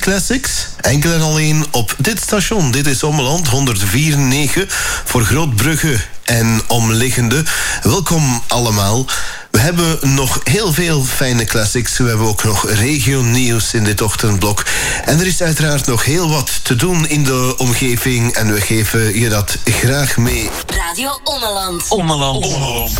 Classics. Enkel en alleen op dit station. Dit is Ommeland 104.9 voor Grootbrugge en omliggende. Welkom allemaal. We hebben nog heel veel fijne classics. We hebben ook nog regionieuws in dit ochtendblok. En er is uiteraard nog heel wat te doen in de omgeving. En we geven je dat graag mee. Radio Ommeland. Ommeland.